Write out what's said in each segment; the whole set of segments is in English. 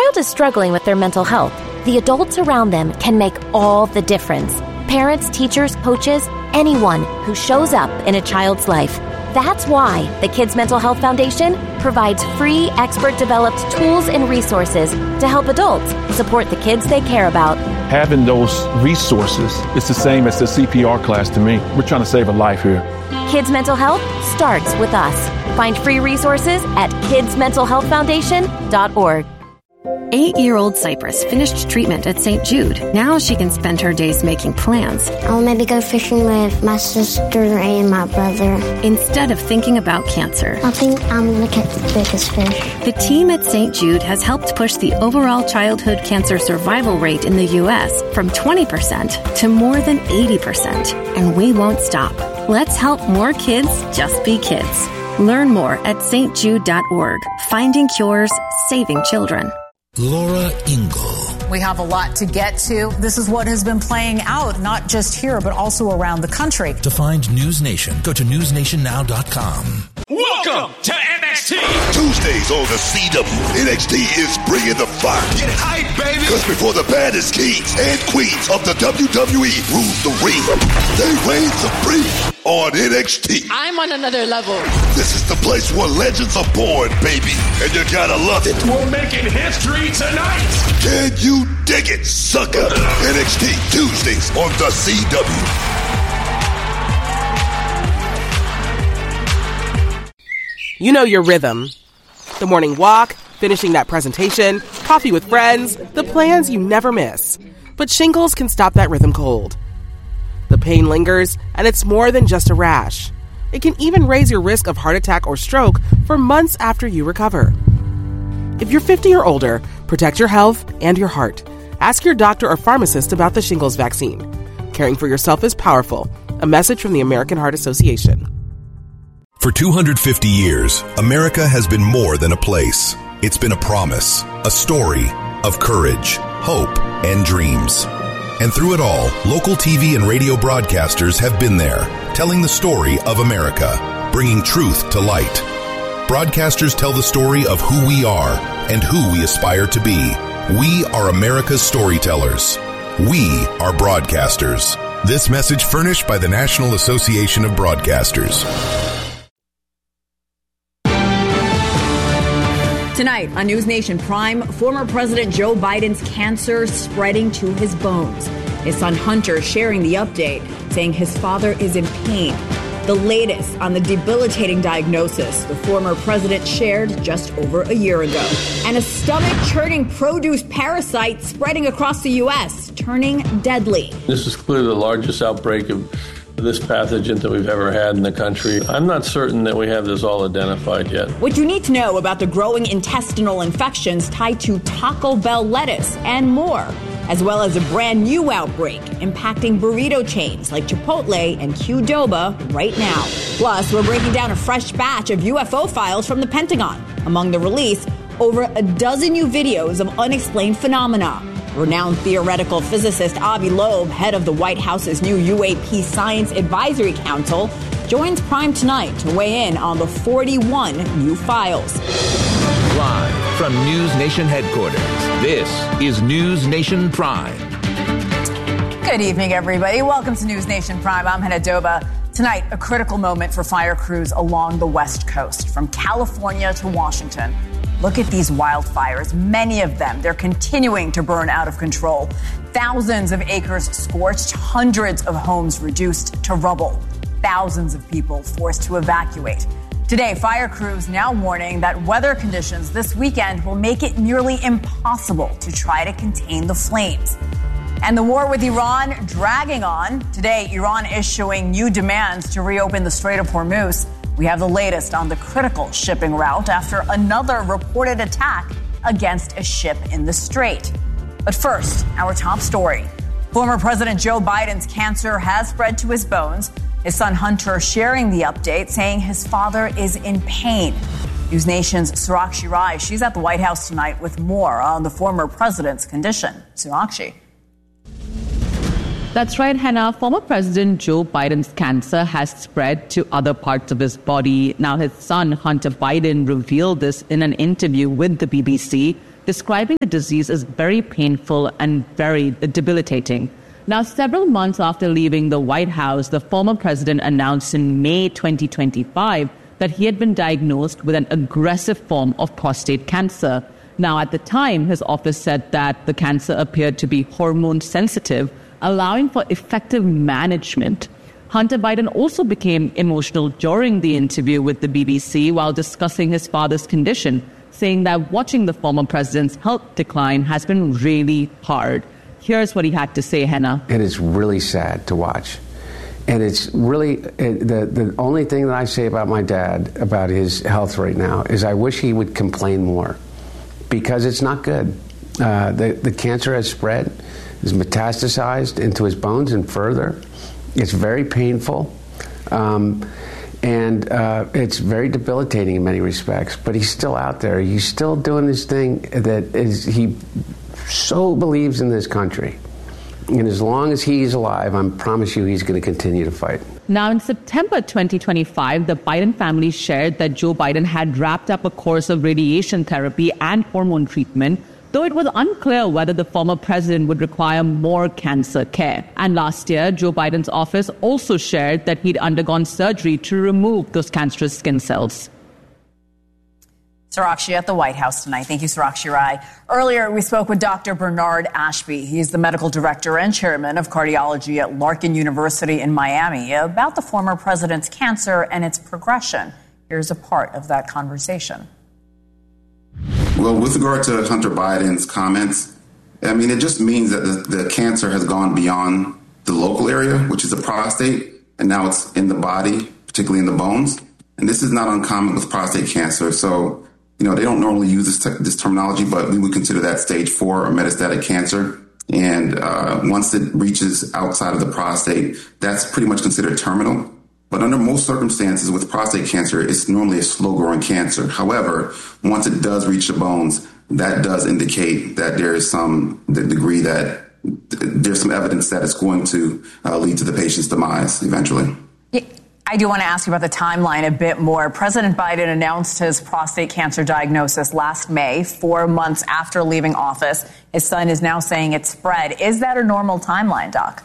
child is struggling with their mental health, the adults around them can make all the difference. Parents, teachers, coaches, anyone who shows up in a child's life. That's why the Kids Mental Health Foundation provides free, expert-developed tools and resources to help adults support the kids they care about. Having those resources is the same as the CPR class to me. We're trying to save a life here. Kids Mental Health starts with us. Find free resources at kidsmentalhealthfoundation.org. 8-year-old Cypress finished treatment at St. Jude. Now she can spend her days making plans. I'll maybe go fishing with my sister and my brother. Instead of thinking about cancer. I think I'm going to catch the biggest fish. The team at St. Jude has helped push the overall childhood cancer survival rate in the U.S. from 20% to more than 80%. And we won't stop. Let's help more kids just be kids. Learn more at stjude.org. Finding cures, saving children. Laura Ingle. We have a lot to get to. This is what has been playing out, not just here, but also around the country. To find News Nation, go to newsnationnow.com. Welcome to NXT. Tuesdays on the CW. NXT is bringing the fire. Get hype, baby. Because before the baddest kings and queens of the WWE rule the ring, they reign supreme on NXT. I'm on another level. This is the place where legends are born, baby. And you gotta love it. We're making history tonight. Can you dig it, sucker? NXT Tuesdays on the CW. You know your rhythm. The morning walk, finishing that presentation, coffee with friends, the plans you never miss. But shingles can stop that rhythm cold. The pain lingers, and it's more than just a rash. It can even raise your risk of heart attack or stroke for months after you recover. If you're 50 or older, protect your health and your heart. Ask your doctor or pharmacist about the shingles vaccine. Caring for yourself is powerful. A message from the American Heart Association. For 250 years, America has been more than a place. It's been a promise, a story of courage, hope, and dreams. And through it all, local TV and radio broadcasters have been there, telling the story of America, bringing truth to light. Broadcasters tell the story of who we are and who we aspire to be. We are America's storytellers. We are broadcasters. This message furnished by the National Association of Broadcasters. Tonight on News Nation Prime, former President Joe Biden's cancer spreading to his bones. His son Hunter sharing the update, saying his father is in pain. The latest on the debilitating diagnosis the former president shared just over a year ago. And a stomach-churning produce parasite spreading across the U.S., turning deadly. This is clearly the largest outbreak of this pathogen that we've ever had in the country. I'm not certain that we have this all identified yet. What you need to know about the growing intestinal infections tied to Taco Bell lettuce and more, as well as a brand new outbreak impacting burrito chains like Chipotle and Qdoba right now. Plus, we're breaking down a fresh batch of UFO files from the Pentagon. Among the release, over a dozen new videos of unexplained phenomena. Renowned theoretical physicist Avi Loeb, head of the White House's new UAP Science Advisory Council, joins Prime tonight to weigh in on the 41 new files. Live from News Nation headquarters, this is News Nation Prime. Good evening, everybody. Welcome to News Nation Prime. I'm Hannah Doba. Tonight, a critical moment for fire crews along the West Coast, from California to Washington. Look at these wildfires. Many of them, they're continuing to burn out of control. Thousands of acres scorched, hundreds of homes reduced to rubble, thousands of people forced to evacuate. Today, fire crews now warning that weather conditions this weekend will make it nearly impossible to try to contain the flames. And the war with Iran dragging on. Today, Iran issuing new demands to reopen the Strait of Hormuz. We have the latest on the critical shipping route after another reported attack against a ship in the strait. But first, our top story. Former President Joe Biden's cancer has spread to his bones. His son Hunter sharing the update, saying his father is in pain. News Nation's Surakshi Rai, she's at the White House tonight with more on the former president's condition. Surakshi. That's right, Hannah. Former President Joe Biden's cancer has spread to other parts of his body. Now, his son, Hunter Biden, revealed this in an interview with the BBC. describing the disease as very painful and very debilitating. Now, several months after leaving the White House, the former president announced in May 2025 that he had been diagnosed with an aggressive form of prostate cancer. Now, at the time, his office said that the cancer appeared to be hormone sensitive, allowing for effective management. Hunter Biden also became emotional during the interview with the BBC while discussing his father's condition, saying that watching the former president's health decline has been really hard. Here's what he had to say, Henna. It is really sad to watch. And it's really, the only thing that I say about my dad, about his health right now, is I wish he would complain more, because it's not good. The cancer has spread, is metastasized into his bones and further. It's very painful, and it's very debilitating in many respects. But he's still out there. He's still doing this thing that is, he so believes in this country. And as long as he's alive, I promise you he's going to continue to fight. Now, in September 2025, the Biden family shared that Joe Biden had wrapped up a course of radiation therapy and hormone treatment, though it was unclear whether the former president would require more cancer care. And last year, Joe Biden's office also shared that he'd undergone surgery to remove those cancerous skin cells. Sarakshi at the White House tonight. Thank you, Sarakshi Rai. Earlier, we spoke with Dr. Bernard Ashby. He's the medical director and chairman of cardiology at Larkin University in Miami about the former president's cancer and its progression. Here's a part of that conversation. Well, with regard to Hunter Biden's comments, I mean, it just means that the cancer has gone beyond the local area, which is the prostate, and now it's in the body, particularly in the bones. And this is not uncommon with prostate cancer. So, you know, they don't normally use this terminology, but we would consider that stage 4 or metastatic cancer. And once it reaches outside of the prostate, that's pretty much considered terminal. But under most circumstances with prostate cancer, it's normally a slow-growing cancer. However, once it does reach the bones, that does indicate that there is some degree that there's some evidence that it's going to lead to the patient's demise eventually. I do want to ask you about the timeline a bit more. President Biden announced his prostate cancer diagnosis last May, 4 months after leaving office. His son is now saying it's spread. Is that a normal timeline, Doc?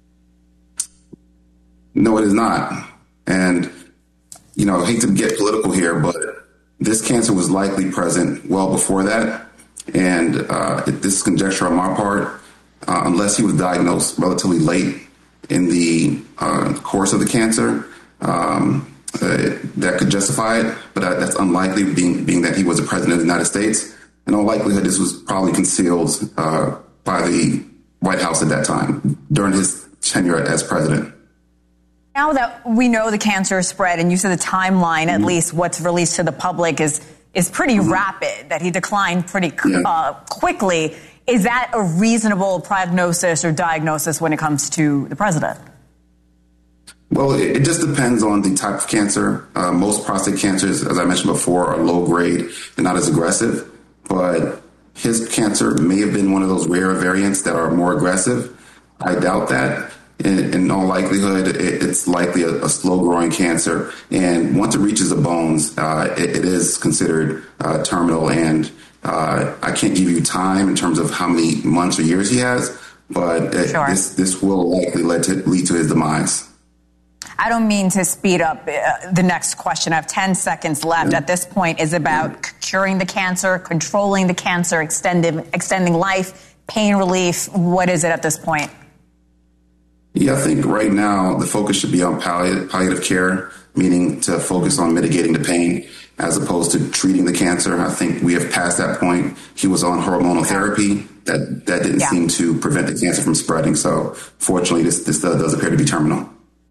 No, it is not. And, you know, I hate to get political here, but this cancer was likely present well before that. And this is conjecture on my part, unless he was diagnosed relatively late in the course of the cancer, that could justify it. But that's unlikely, being that he was the president of the United States. In all likelihood, this was probably concealed by the White House at that time during his tenure as president. Now that we know the cancer spread, and you said the timeline, at least what's released to the public, is pretty rapid, that he declined pretty quickly. Is that a reasonable prognosis or diagnosis when it comes to the president? Well, it just depends on the type of cancer. Most prostate cancers, as I mentioned before, are low grade and not as aggressive. But his cancer may have been one of those rare variants that are more aggressive. I doubt that. In all likelihood, it's likely a slow-growing cancer. And once it reaches the bones, it is considered terminal. And I can't give you time in terms of how many months or years he has, but this will likely lead to his demise. I don't mean to speed up the next question. I have 10 seconds left. At this point, is about curing the cancer, controlling the cancer, extending life, pain relief? What is it at this point? Yeah, I think right now the focus should be on palliative care, meaning to focus on mitigating the pain as opposed to treating the cancer. I think we have passed that point. He was on hormonal therapy. That didn't seem to prevent the cancer from spreading. So fortunately, this does appear to be terminal.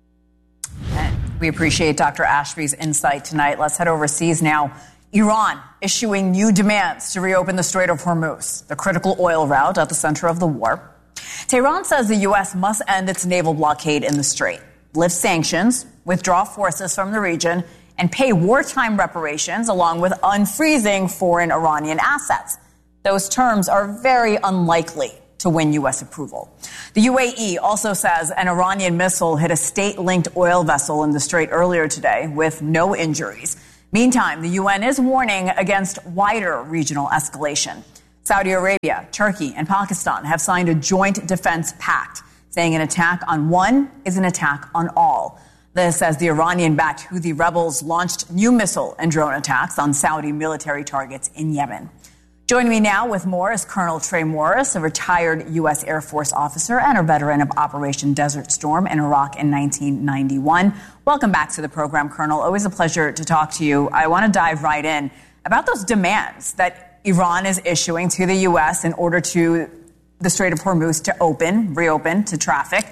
We appreciate Dr. Ashby's insight tonight. Let's head overseas now. Iran issuing new demands to reopen the Strait of Hormuz, the critical oil route at the center of the war. Tehran says the U.S. must end its naval blockade in the strait, lift sanctions, withdraw forces from the region, and pay wartime reparations, along with unfreezing foreign Iranian assets. Those terms are very unlikely to win U.S. approval. The UAE also says an Iranian missile hit a state-linked oil vessel in the strait earlier today with no injuries. Meantime, the UN is warning against wider regional escalation. Saudi Arabia, Turkey, and Pakistan have signed a joint defense pact, saying an attack on one is an attack on all. This as the Iranian-backed Houthi rebels launched new missile and drone attacks on Saudi military targets in Yemen. Joining me now with more is Colonel Trey Morris, a retired U.S. Air Force officer and a veteran of Operation Desert Storm in Iraq in 1991. Welcome back to the program, Colonel. Always a pleasure to talk to you. I want to dive right in about those demands that Iran is issuing to the U.S. in order to the Strait of Hormuz to reopen to traffic.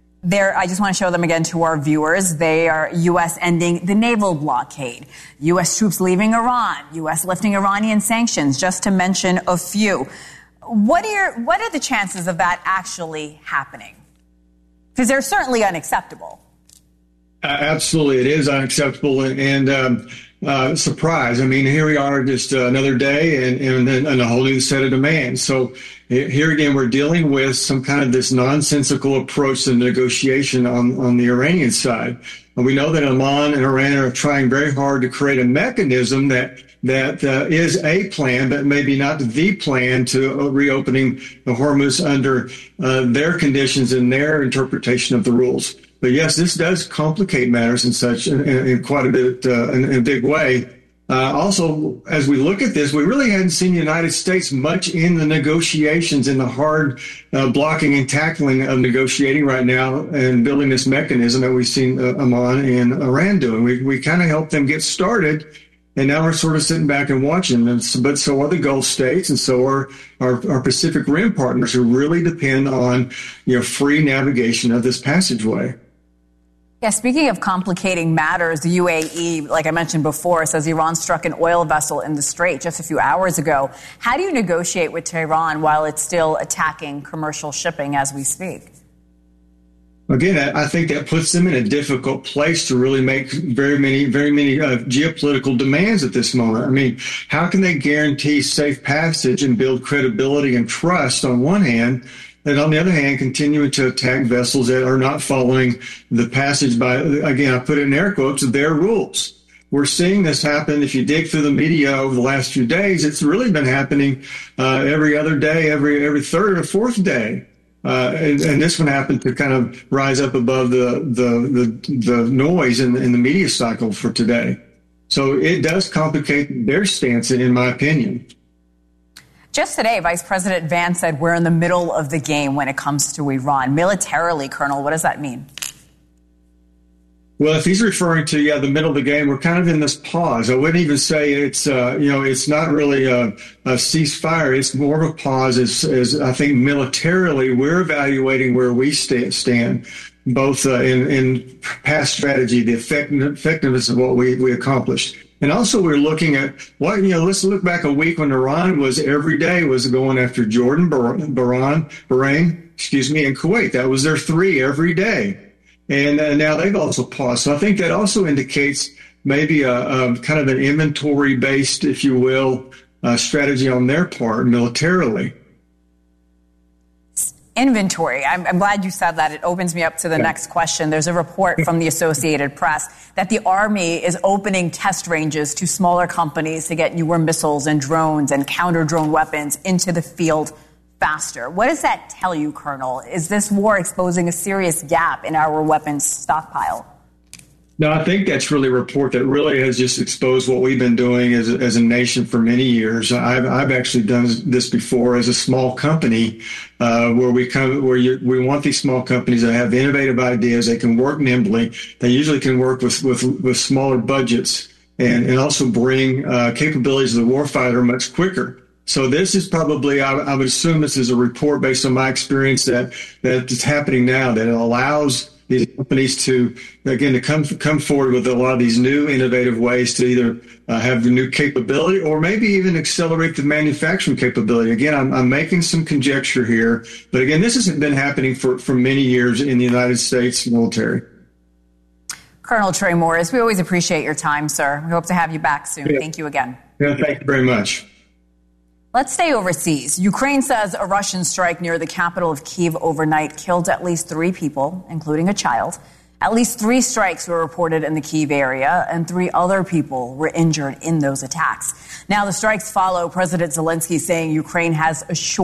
I just want to show them again to our viewers. They are U.S. ending the naval blockade, U.S. troops leaving Iran, U.S. lifting Iranian sanctions, just to mention a few. What are the chances of that actually happening? Because they're certainly unacceptable. Absolutely, it is unacceptable and surprise. I mean, here we are, just another day and a whole new set of demands. So here again, we're dealing with some kind of this nonsensical approach to negotiation on the Iranian side. And we know that Oman and Iran are trying very hard to create a mechanism that is a plan, but maybe not the plan to reopening the Hormuz under their conditions and their interpretation of the rules. But yes, this does complicate matters in such in quite a bit in a big way. Also, as we look at this, we really hadn't seen the United States much in the negotiations, in the hard blocking and tackling of negotiating right now and building this mechanism that we've seen Oman and Iran doing. We kind of helped them get started, and now we're sort of sitting back and watching. But so are the Gulf states, and so are our Pacific Rim partners, who really depend on free navigation of this passageway. Yeah, speaking of complicating matters, the UAE, like I mentioned before, says Iran struck an oil vessel in the Strait just a few hours ago. How do you negotiate with Tehran while it's still attacking commercial shipping as we speak? Again, I think that puts them in a difficult place to really make very many geopolitical demands at this moment. I mean, how can they guarantee safe passage and build credibility and trust on one hand, and on the other hand, continuing to attack vessels that are not following the passage by, again, I put it in air quotes, their rules? We're seeing this happen. If you dig through the media over the last few days, it's really been happening every other day, every third or fourth day. And this one happened to kind of rise up above the noise in the media cycle for today. So it does complicate their stance, in my opinion. Just today, Vice President Vance said we're in the middle of the game when it comes to Iran. Militarily, Colonel, what does that mean? Well, if he's referring to, the middle of the game, we're kind of in this pause. I wouldn't even say it's, it's not really a ceasefire. It's more of a pause as I think militarily we're evaluating where we stand, both in past strategy, the effectiveness of what we accomplished. And also we're looking at let's look back a week when Iran was every day was going after Jordan, Bahrain, and Kuwait. That was their three every day. And now they've also paused. So I think that also indicates maybe a kind of an inventory-based, if you will, strategy on their part militarily. Inventory. I'm glad you said that. It opens me up to the next question. There's a report from the Associated Press that the Army is opening test ranges to smaller companies to get newer missiles and drones and counter-drone weapons into the field faster. What does that tell you, Colonel? Is this war exposing a serious gap in our weapons stockpile? No, I think that's really a report that really has just exposed what we've been doing as a nation for many years. I've actually done this before as a small company, where we want these small companies that have innovative ideas. They can work nimbly. They usually can work with smaller budgets and also bring capabilities of the warfighter much quicker. So this is probably, I would assume this is a report based on my experience that is happening now, that it allows these companies to come forward with a lot of these new innovative ways to either have the new capability or maybe even accelerate the manufacturing capability. Again, I'm making some conjecture here, but again, this hasn't been happening for many years in the United States military. Colonel Trey Morris, we always appreciate your time, sir. We hope to have you back soon. Thank you again. Yeah, thank you very much. Let's stay overseas. Ukraine says a Russian strike near the capital of Kyiv overnight killed at least 3 people, including a child. At least 3 strikes were reported in the Kyiv area, and 3 other people were injured in those attacks. Now, the strikes follow President Zelensky saying Ukraine has assured